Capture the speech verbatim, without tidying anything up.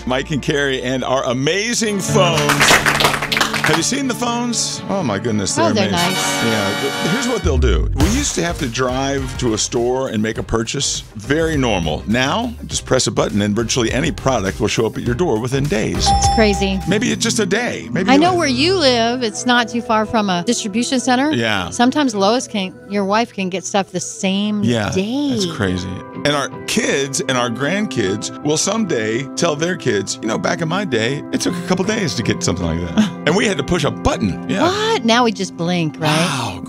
Mike and Carrie, and our amazing phones. Have you seen the phones? Oh, my goodness. They're Oh, they're amazing. nice. Yeah. th- Here's what they'll do. We used to have to drive to a store and make a purchase. Very normal. Now, just press a button and virtually any product will show up at your door within days. It's crazy. Maybe it's just a day. Maybe I know like- where you live. It's not too far from a distribution center. Yeah. Sometimes Lois can, your wife can get stuff the same Yeah, day. that's crazy. And our kids and our grandkids will someday tell their kids, you know, back in my day, it took a couple days to get something like that. And we had to push a button. Yeah. What? Now we just blink, right? Wow.